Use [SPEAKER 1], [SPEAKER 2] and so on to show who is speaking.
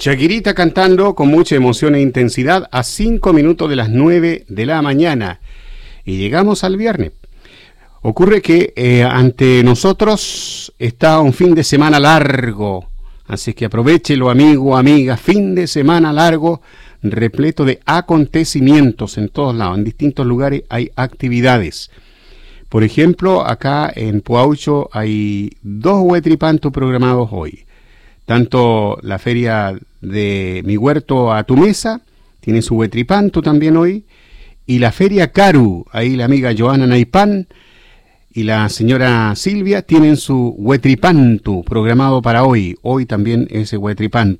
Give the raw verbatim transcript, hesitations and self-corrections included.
[SPEAKER 1] Shakirita cantando con mucha emoción e intensidad a cinco minutos de las nueve de la mañana. Y llegamos al viernes. Ocurre que eh, ante nosotros está un fin de semana largo. Así que aprovechelo, amigo, amiga. Fin de semana largo, repleto de acontecimientos en todos lados. En distintos lugares hay actividades. Por ejemplo, acá en Puaucho hay dos huetripantos programados hoy. Tanto la feria de Mi Huerto a Tu Mesa, tiene su huetripanto también hoy, y la feria Caru, ahí la amiga Joana Naipán y la señora Silvia tienen su huetripanto programado para hoy, hoy también ese huetripanto.